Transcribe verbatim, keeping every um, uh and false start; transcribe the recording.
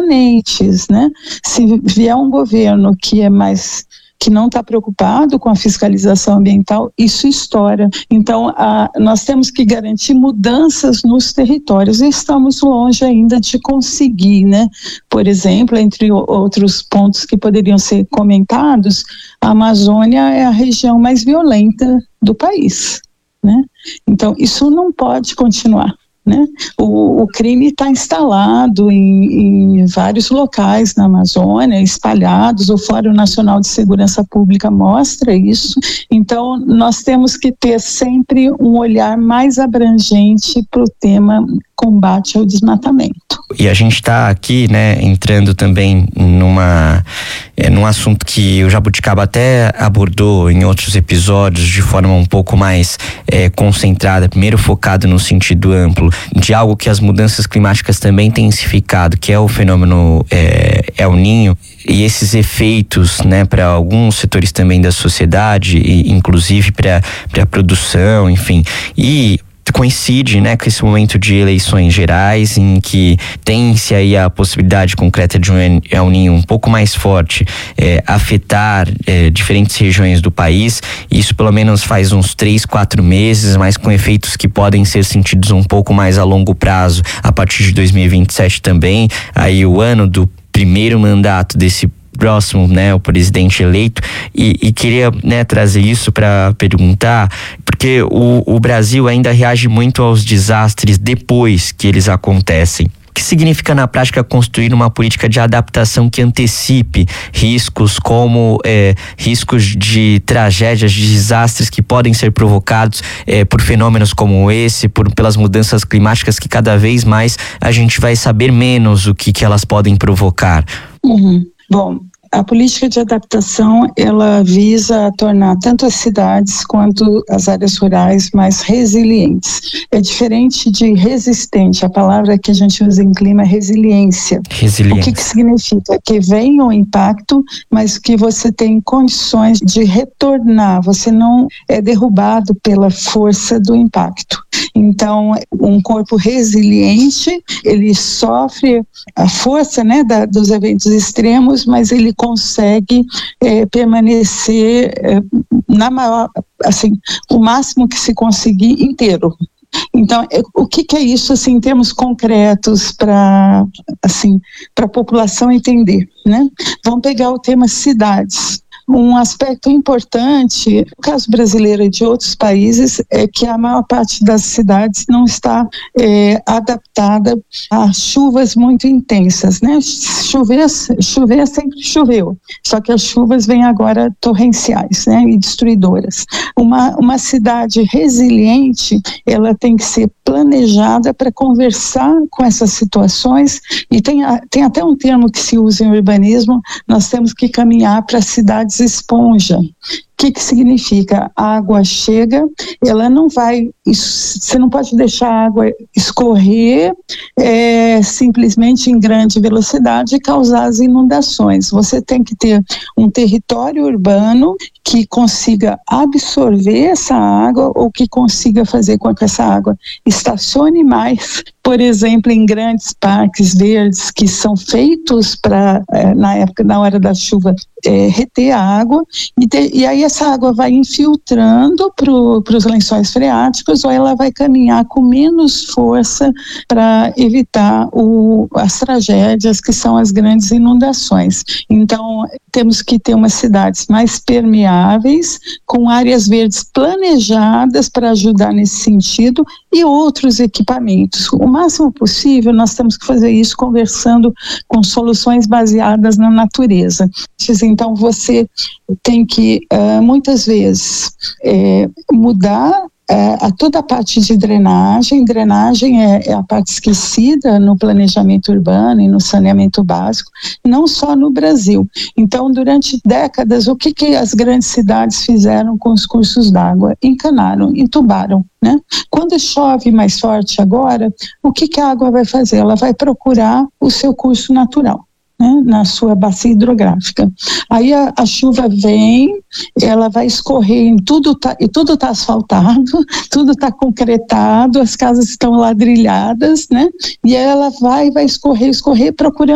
permanentes, né? Se vier um governo que é mais que não está preocupado com a fiscalização ambiental, isso estoura. Então, a, nós temos que garantir mudanças nos territórios e estamos longe ainda de conseguir, né? Por exemplo, entre outros pontos que poderiam ser comentados, a Amazônia é a região mais violenta do país, né? Então, isso não pode continuar. Né? O, o crime está instalado em, em vários locais na Amazônia, espalhados. O Fórum Nacional de Segurança Pública mostra isso. Então, nós temos que ter sempre um olhar mais abrangente para o tema combate ao desmatamento. E a gente está aqui, né, entrando também numa, é, num assunto que o Jabuticaba até abordou em outros episódios de forma um pouco mais é, concentrada, primeiro focado no sentido amplo, de algo que as mudanças climáticas também têm intensificado, que é o fenômeno é, El Niño, e esses efeitos, né, para alguns setores também da sociedade, e inclusive para para a produção, enfim, e coincide, né, com esse momento de eleições gerais em que tem-se aí a possibilidade concreta de um El Niño um pouco mais forte é, afetar é, diferentes regiões do país. Isso pelo menos faz uns três, quatro meses, mas com efeitos que podem ser sentidos um pouco mais a longo prazo a partir de dois mil e vinte e sete também, aí o ano do primeiro mandato desse próximo, né, o presidente eleito, e, e queria, né, trazer isso para perguntar, porque o, o Brasil ainda reage muito aos desastres depois que eles acontecem. O que significa na prática construir uma política de adaptação que antecipe riscos como é, riscos de tragédias, de desastres que podem ser provocados é, por fenômenos como esse, por, pelas mudanças climáticas que cada vez mais a gente vai saber menos o que, que elas podem provocar? Uhum. Bom, a política de adaptação, ela visa tornar tanto as cidades quanto as áreas rurais mais resilientes. É diferente de resistente, a palavra que a gente usa em clima é resiliência. Resiliência. O que que significa? Que vem o impacto, mas que você tem condições de retornar, você não é derrubado pela força do impacto. Então, um corpo resiliente, ele sofre a força, né, da, dos eventos extremos, mas ele consegue é, permanecer é, na maior, assim, o máximo que se conseguir inteiro. Então, o que, que é isso, assim, em termos concretos para, assim, para a população entender, né? Vamos pegar o tema cidades. Um aspecto importante, no caso brasileiro e de outros países, é que a maior parte das cidades não está é, adaptada a chuvas muito intensas, né? Chover, chover sempre choveu, só que as chuvas vêm agora torrenciais, né? E destruidoras. Uma, uma cidade resiliente, ela tem que ser planejada para conversar com essas situações, e tem, a, tem até um termo que se usa em urbanismo, nós temos que caminhar para cidades esponja. O que que significa? A água chega, ela não vai, isso, você não pode deixar a água escorrer é, simplesmente em grande velocidade e causar as inundações. Você tem que ter um território urbano que consiga absorver essa água ou que consiga fazer com que essa água estacione mais, por exemplo, em grandes parques verdes que são feitos para, é, na época, na hora da chuva, é, reter a água, e, ter, e aí essa água vai infiltrando para os lençóis freáticos, ou ela vai caminhar com menos força para evitar o, as tragédias que são as grandes inundações. Então, temos que ter umas cidades mais permeáveis, com áreas verdes planejadas para ajudar nesse sentido, e outros equipamentos. O máximo possível, nós temos que fazer isso conversando com soluções baseadas na natureza. Então, você tem que, uh, muitas vezes, é, mudar uh, a toda a parte de drenagem. Drenagem é, é a parte esquecida no planejamento urbano e no saneamento básico, não só no Brasil. Então, durante décadas, o que, que as grandes cidades fizeram com os cursos d'água? Encanaram, entubaram. Né? Quando chove mais forte agora, o que, que a água vai fazer? Ela vai procurar o seu curso natural, né? Na sua bacia hidrográfica. Aí a, a chuva vem, ela vai escorrer em tudo, tá, e tudo está asfaltado, tudo está concretado, as casas estão ladrilhadas, né? E ela vai, vai escorrer, escorrer, procurando